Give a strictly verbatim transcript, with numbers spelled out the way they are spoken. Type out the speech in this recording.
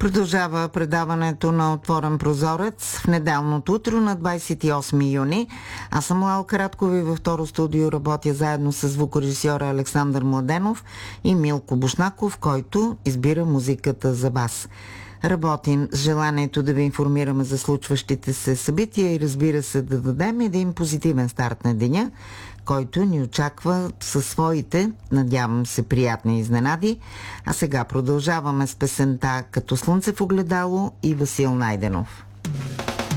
Продължава предаването на Отворен прозорец в неделното утро на двадесет и осми юни. Аз съм Лала Караткова и във второ студио работя заедно с звукорежисьора Александър Младенов и Милко Бушнаков, който избира музиката за вас. Работим с желанието да ви информираме за случващите се събития и, разбира се, да дадем един позитивен старт на деня, който ни очаква със своите, надявам се, приятни изненади. А сега продължаваме с песента "Като слънце в огледало" и Васил Найденов.